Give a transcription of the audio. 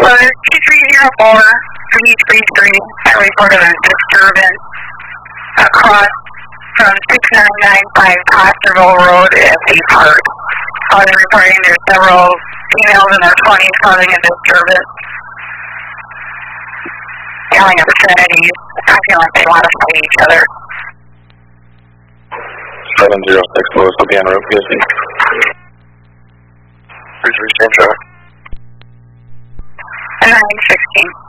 2304, 333, I reported a disturbance across from 6995 Fosterville Road at the park. I was reporting there's several females in their 20s causing a disturbance, yelling obscenities. I feel like they want to fight each other. 706 Lewis will be en route, PSV. 33 same traffic. 916.